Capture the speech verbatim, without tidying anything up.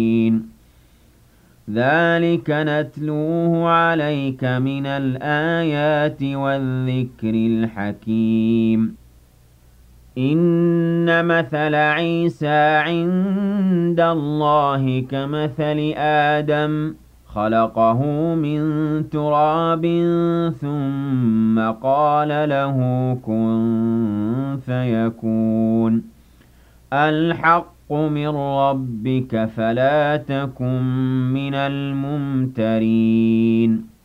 ذَلِكَ نَتْلُوهُ عَلَيْكَ مِنَ الْآيَاتِ وَالذِّكْرِ الْحَكِيمِ إِنَّ مَثَلَ عِيسَىٰ عِندَ اللَّهِ كَمَثَلِ آدَمَ خَلَقَهُ مِن تُرَابٍ ثُمَّ قَالَ لَهُ كُن فَيَكُونُ الْحَقُّ مِن رَّبِّكَ فَلَا تَكُن مِّنَ الْمُمْتَرِينَ